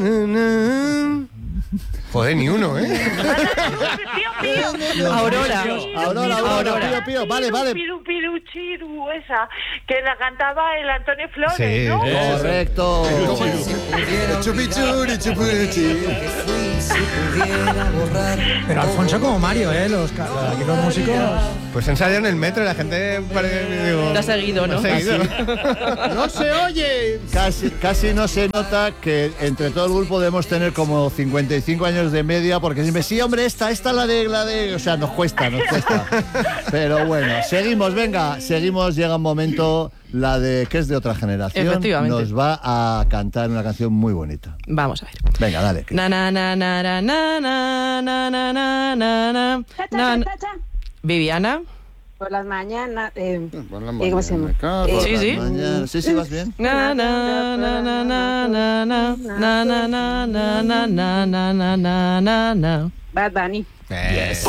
Joder, ni uno, ¿eh? Aurora. Pío. Vale. Piru, piru, chiru, esa, que la cantaba el Antonio Flores, Sí, ¿no? Correcto. Chupichuri, chupichi. Pero Alfonso como Mario, aquí los músicos... Pues ensayo en el metro y la gente parece, digo... Te ha seguido, ¿no? Me ha seguido. ¡No se oye! Casi no se nota que entre todo el grupo debemos tener como 55 años de media, porque siempre, sí, hombre, esta la de... O sea, nos cuesta. Pero bueno, seguimos, llega un momento, la de que es de otra generación. Efectivamente. Nos va a cantar una canción muy bonita. Vamos a ver. Venga, dale. Na na na na na na na na na na na na. Viviana. Por las mañanas. ¿Cómo se llama? Sí. Sí, vas bien. Na na na na na na na na na na na na na na na na. Bad Bunny. Yes.